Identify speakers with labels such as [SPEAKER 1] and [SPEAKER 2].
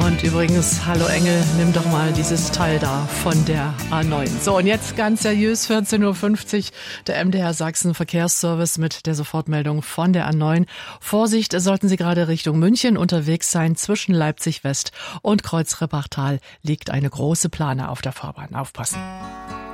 [SPEAKER 1] Und übrigens, hallo Engel, nimm doch mal dieses Teil da von der A9. So, und jetzt ganz seriös, 14.50 Uhr, der MDR Sachsen Verkehrsservice mit der Sofortmeldung von der A9. Vorsicht, sollten Sie gerade Richtung München unterwegs sein, zwischen Leipzig West und Kreuzreppachtal liegt eine große Plane auf der Fahrbahn. Aufpassen.